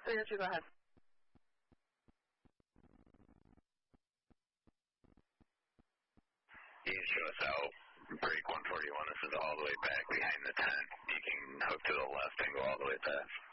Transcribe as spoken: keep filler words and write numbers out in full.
three oh two, go ahead. You can show us out. Break one forty-one, this is all the way back behind the tent. You can hook to the left and go all the way past.